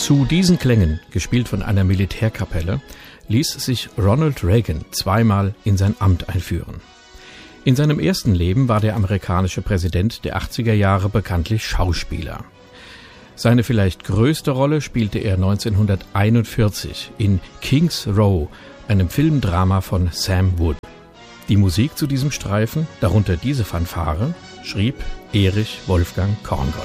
Zu diesen Klängen, gespielt von einer Militärkapelle, ließ sich Ronald Reagan zweimal in sein Amt einführen. In seinem ersten Leben war der amerikanische Präsident der 80er Jahre bekanntlich Schauspieler. Seine vielleicht größte Rolle spielte er 1941 in King's Row, einem Filmdrama von Sam Wood. Die Musik zu diesem Streifen, darunter diese Fanfare, schrieb Erich Wolfgang Korngold.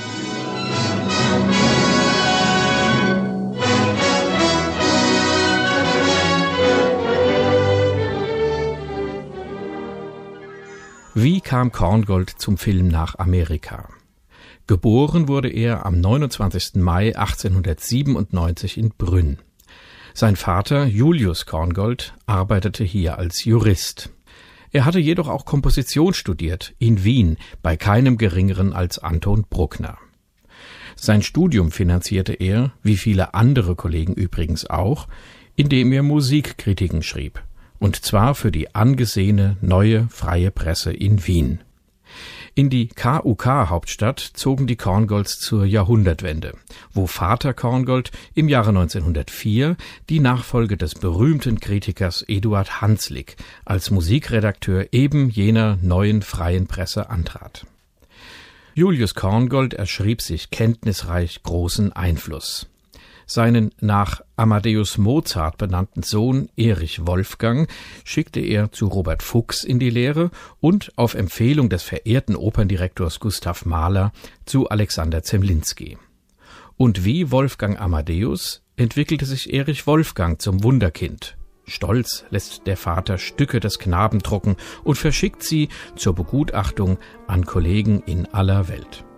Wie kam Korngold zum Film nach Amerika? Geboren wurde er am 29. Mai 1897 in Brünn. Sein Vater Julius Korngold arbeitete hier als Jurist. Er hatte jedoch auch Komposition studiert, in Wien, bei keinem Geringeren als Anton Bruckner. Sein Studium finanzierte er, wie viele andere Kollegen übrigens auch, indem er Musikkritiken schrieb. Und zwar für die angesehene Neue Freie Presse in Wien. In die KUK-Hauptstadt zogen die Korngolds zur Jahrhundertwende, wo Vater Korngold im Jahre 1904 die Nachfolge des berühmten Kritikers Eduard Hanslick als Musikredakteur eben jener Neuen Freien Presse antrat. Julius Korngold erschrieb sich kenntnisreich großen Einfluss. Seinen nach Amadeus Mozart benannten Sohn Erich Wolfgang schickte er zu Robert Fuchs in die Lehre und auf Empfehlung des verehrten Operndirektors Gustav Mahler zu Alexander Zemlinsky. Und wie Wolfgang Amadeus entwickelte sich Erich Wolfgang zum Wunderkind. Stolz lässt der Vater Stücke des Knaben drucken und verschickt sie zur Begutachtung an Kollegen in aller Welt.